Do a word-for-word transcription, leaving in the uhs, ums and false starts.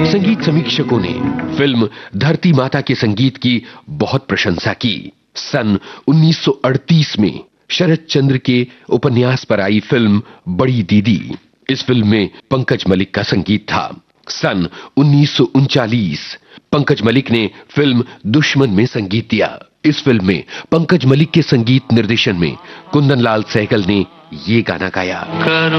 संगीत समीक्षकों ने फिल्म धरती माता के संगीत की बहुत प्रशंसा की। सन उन्नीस सौ अड़तीस में शरद चंद्र के उपन्यास पर आई फिल्म बड़ी दीदी, इस फिल्म में पंकज मलिक का संगीत था। सन उन्नीस सौ उनचालीस पंकज मलिक ने फिल्म दुश्मन में संगीत दिया। इस फिल्म में पंकज मलिक के संगीत निर्देशन में कुंदन लाल सहगल ने ये गाना गाया।